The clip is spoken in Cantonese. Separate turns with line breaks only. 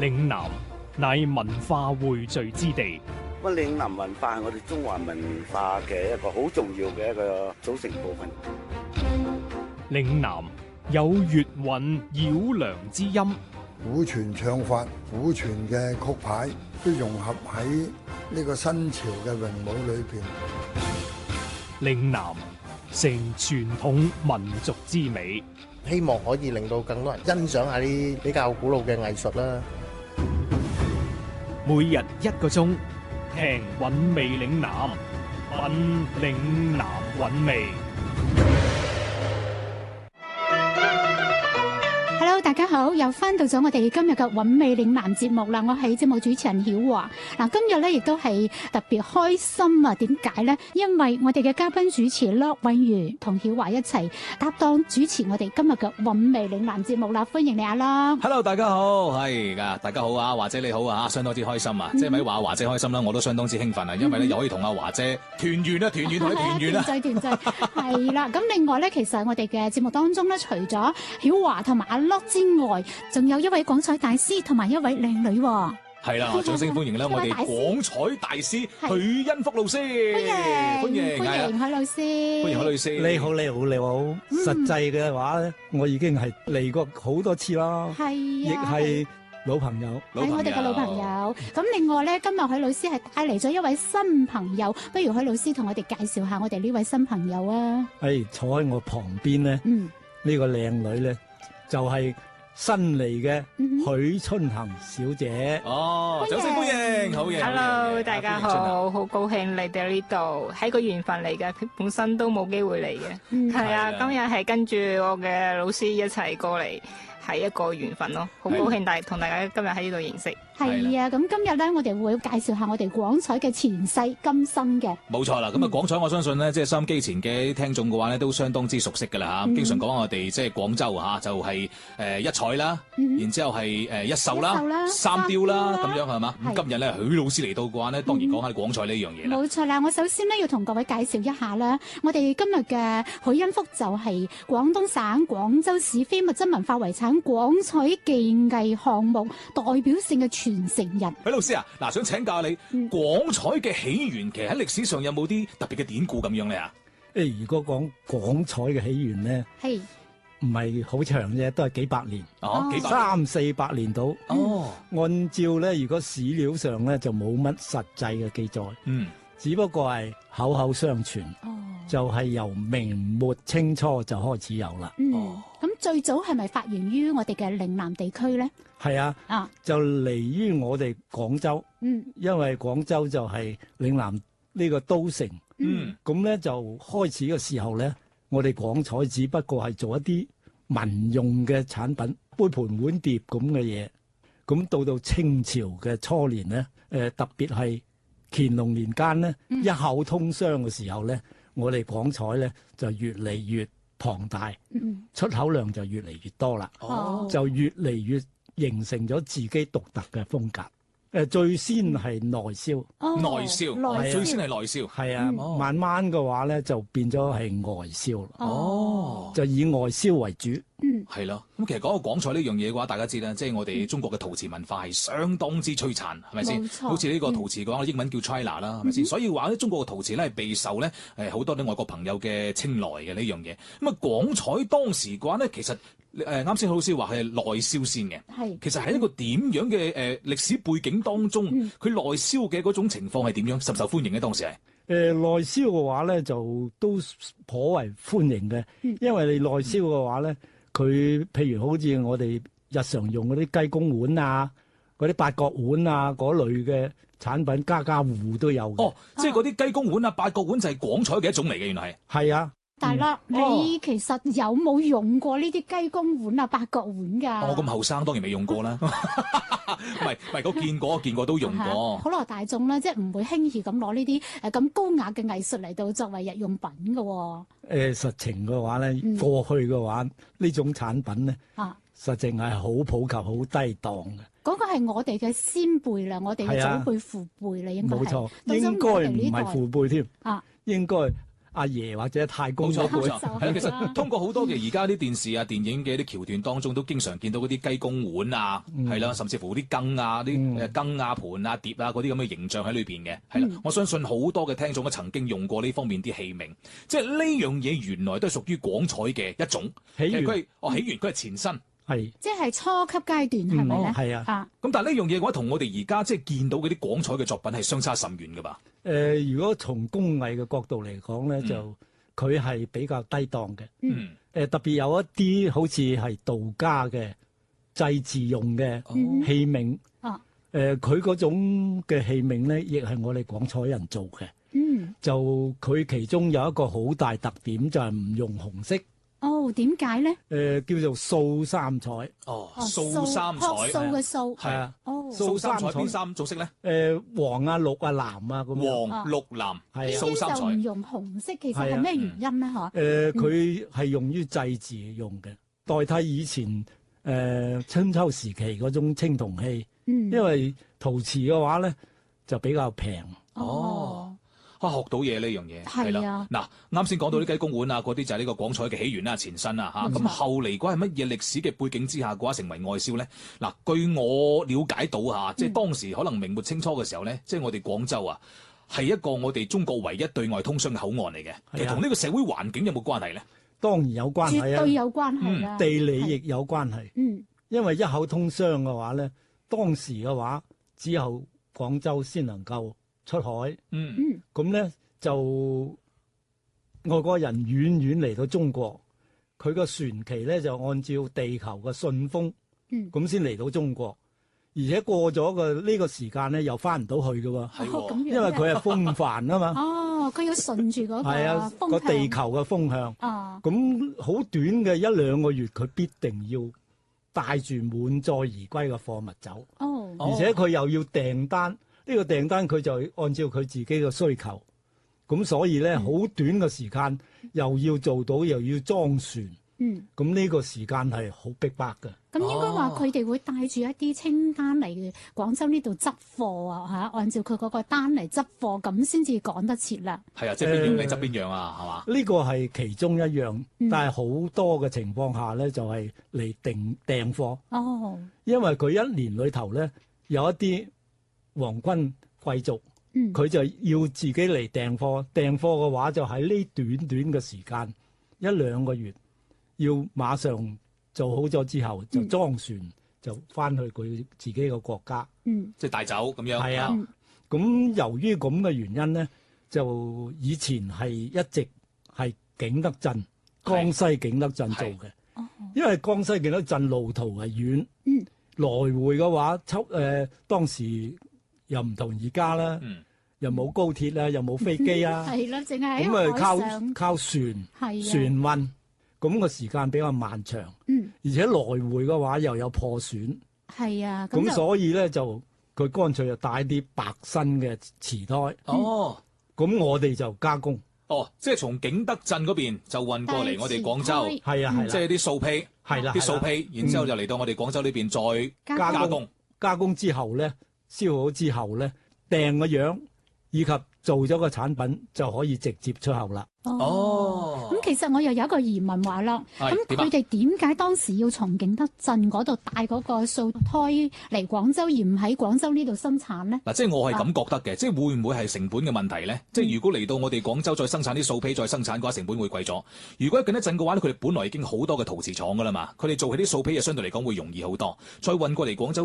嶺南乃文化匯聚之地。
咁嶺南文化係我哋中華文化嘅一個好重要嘅一個組成部分。
嶺南有粵韻繞梁之音，
古傳唱法、古傳嘅曲牌都融合喺呢個新潮嘅詠舞裏邊。
嶺南成傳統民族之美，
希望可以令到更多人欣賞下啲比較古老嘅藝術啦。
每日1個鐘，聽韻味嶺南，品嶺南韻味。
Hello， 大家好，又翻到咗我哋今日嘅韻味嶺南節目啦。我係節目主持人曉華。嗱，今日咧亦都係特別開心啊！點解咧？因為我哋嘅嘉賓主持駱韻如同曉華一齊搭檔主持我哋今日嘅韻味嶺南節目啦。歡迎你阿駱。
Hello， 大家好，係噶，大家好啊，華姐你好啊，相當之開心啊！即係咪話華姐開心啦？我都相當之興奮啊，因為咧又可以同阿華姐團圓啦，團圓同團圓啦，
團聚係啦。咁另外咧，其實我哋嘅節目當中咧，除咗曉華同埋阿駱之外，仲有一位廣彩大師同埋一位靚女。
係啦，掌聲歡迎啦！我哋廣彩大師許恩福老師，歡迎許老師，歡迎許老師。
你好，你好，你好。實際嘅話咧，我已經係嚟過好多次啦，
係
亦係老朋友，
係我哋嘅老朋友。咁另外咧，今日許老師係帶嚟咗一位新朋友，不如許老師同我哋介紹下我哋呢位新朋友啊。
係坐喺我旁邊咧，呢個靚女咧就係新嚟嘅許春衡小姐。
哦，掌聲歡迎，好嘢。
Hello， 大家好，好高興嚟到呢度，係個緣分嚟嘅，本身都冇機會嚟嘅。係啊，今日係跟住我嘅老師一齊過嚟，係一個緣分咯，好高興同大家今日喺呢度認識。
係啊，咁今日咧，我哋會介紹下我哋廣彩嘅前世今生嘅。
冇錯啦，咁啊廣彩我相信咧，即係收音機前嘅聽眾嘅話咧，都相當之熟悉㗎啦嚇。經常講我哋即係廣州嚇，就係一彩啦，然之後係一秀啦、三雕啦咁樣係嘛？咁今日咧，許老師嚟到嘅話咧，當然講下廣彩呢樣嘢啦。
冇錯啦，我首先咧要同各位介紹一下啦，我哋今日嘅許恩福就係廣東省廣州市非物質文化遺產廣彩技藝項目代表性嘅傳承人。
許老師啊，嗱，想請教你廣彩嘅起源，其實喺歷史上有冇啲特別嘅典故咁樣咧啊？
如果講廣彩嘅起源咧，係唔係好長啫，都係幾百年，
幾百
300-400年到。按照咧，如果史料上咧就冇乜實際嘅記載，只不過係口口相傳，就係由明末清初就開始有啦。
咁最早係咪發源於我哋嘅嶺南地區咧？
係啊，就嚟於我哋廣州，因為廣州就係嶺南呢個都城，咁咧就開始嘅時候咧，我哋廣彩只不過係做一啲民用嘅產品，杯盤碗碟咁嘅嘢。咁到清朝嘅初年咧，特別係乾隆年間咧，一口通商嘅時候咧，我哋廣彩咧就越嚟越龐大，出口量就越嚟越多啦，就越嚟越形成咗自己獨特嘅風格。最先係內銷，
最先係內銷，
係啊，慢慢嘅話咧就變咗係外銷啦，就以外銷為主。
係咯，咁其實講到廣彩呢樣嘢嘅話，大家知啦，即係我哋中國嘅陶瓷文化係相當之璀璨，係咪先？好似呢個陶瓷嘅話，英文叫 China 啦，係咪先？所以話咧，中國嘅陶瓷咧係備受咧好多啲外國朋友嘅青睞嘅呢樣嘢。咁啊，廣彩當時嘅話咧，其實啱先許老師話係內銷先嘅，其實喺一個點樣嘅歷史背景當中，佢內銷嘅嗰種情況係點樣，受唔受歡迎嘅當時係？
內銷嘅話咧，就都頗為歡迎嘅，因為你內銷嘅話咧，佢譬如好似我哋日常用嗰啲雞公碗啊，嗰啲八角碗啊嗰類嘅產品，家家戶戶都有嘅。
即係嗰啲雞公碗啊、八角碗就係廣彩嘅一種嚟嘅，原來係。
係啊。
大佬，你其實有冇用過呢啲雞公碗啊、八角碗㗎？
我咁後生，當然未用過啦。唔係，我見過都用過。
普羅大眾咧，即係唔會輕易咁攞呢啲咁高雅嘅藝術嚟到作為日用品㗎。
實情嘅話咧，過去嘅話呢種產品咧，實情係好普及、好低檔嘅。
嗰個係我哋嘅先輩啦，我哋嘅祖輩父輩啦，應該係。
冇錯，應該唔係父輩添。應該阿爺或者太公
冇錯
嗰輩。
係啊，其實通過好多嘅而家啲電視啊、電影嘅啲橋段當中，都經常見到嗰啲雞公碗啊，係啦，甚至乎啲羹啊、啲羹啊、盤啊、碟啊嗰啲咁嘅形象喺裏邊嘅，係啦。我相信好多嘅聽眾都曾經用過呢方面啲器皿，即係呢樣嘢原來都係屬於廣彩嘅一種起源。起源佢係前身。
即係初級階段係咪咧？
係啊。
咁但係呢樣嘢嘅話，同我哋而家即係見到嗰啲廣彩嘅作品係相差甚遠㗎吧？
如果從工藝嘅角度嚟講咧，就佢係比較低檔嘅。特別有一啲好似係道家嘅祭祀用嘅器皿。佢嗰種嘅器皿咧，亦係我哋廣彩人做嘅。就佢其中有一個好大特點，就係唔用紅色。
點解咧？
叫做素三彩。
素三彩。
素嘅素。
係啊。素三彩邊三種色咧？
黃啊、綠啊、藍啊咁樣。黃、綠、藍係素三彩。就唔用紅色，其實係咩原因咧？佢係用於祭祀用嘅，代替以前春秋時期嗰種青銅器。因為陶瓷嘅話咧就比較平。學到嘢呢樣嘢係啦。嗱，啱先講到啲雞公碗啊，嗰啲就係呢個廣彩嘅起源啦、前身啦嚇。咁後嚟如果係乜嘢歷史嘅背景之下嘅話，成為外銷咧？嗱，據我了解到嚇，即係當時可能明末清初嘅時候咧，即係我哋廣州啊，係一個我哋中國唯一對外通商嘅口岸嚟嘅。其實同呢個社會環境有冇關係咧？當然有關係啊，絕對有關係啦。地理亦有關係。因為一口通商嘅話咧，當時嘅話只有廣州先能夠出海，咁咧就外國人遠遠嚟到中國，佢個船期咧就按照地球嘅順風，咁先嚟到中國，而且過咗呢個時間咧又翻唔到去嘅喎，因為佢係風帆啊嘛。佢要順住嗰個係啊個地球嘅風向。咁好短嘅一兩個月，佢必定要帶住滿載而歸嘅貨物走。而且佢又要訂單。呢個訂單佢就按照佢自己嘅需求，咁所以咧好短嘅時間又要做到，又要裝船，咁呢個時間係好逼迫嘅。咁應該話佢哋會帶住一啲清單嚟廣州呢度執貨啊嚇，按照佢嗰個單嚟執貨，咁先至趕得切啦。係啊，即係邊樣你執邊樣啊，係嘛？呢個係其中一樣，但係好多嘅情況下咧就係嚟訂貨。因為佢一年裏頭咧有一啲皇軍貴族，佢就要自己嚟訂貨。訂貨嘅話，就喺呢短短嘅時間一兩個月，要馬上做好咗之後，就裝船就翻去佢自己嘅國家，即係帶走咁樣。係啊，咁由於咁嘅原因咧，就以前係一直係景德鎮、江西景德鎮做嘅，因為江西景德鎮路途係遠，來回嘅話，當時又唔同而家啦，又冇高鐵啦，又冇飛機啊，係啦，淨係咁啊靠船運，咁個時間比較漫長，而且來回嘅話又有破損，係啊，咁所以咧就佢乾脆就帶啲白身嘅瓷胎，咁我哋就加工，即係從景德鎮嗰邊就運過嚟我哋廣州，係啊，即係啲素坯，係啦，啲素坯，然之後就嚟到我哋廣州呢邊再加工，加工之後咧。燒好之後咧，訂個樣以及做咗個產品就可以直接出口啦。咁其實我又有一個疑問話啦，咁佢哋點解當時要從景德鎮嗰度帶嗰個素胎嚟廣州，而唔喺廣州呢度生產咧？嗱，即係我係咁覺得嘅，即係會唔會係成本嘅問題咧？即係如果嚟到我哋廣州再生產啲素坯再生產嘅話，成本會貴咗。如果喺景德鎮嘅話咧，佢哋本來已經好多嘅陶瓷廠噶啦嘛，佢哋做起啲素坯嘢相對嚟講會容易好多，再運過嚟廣州。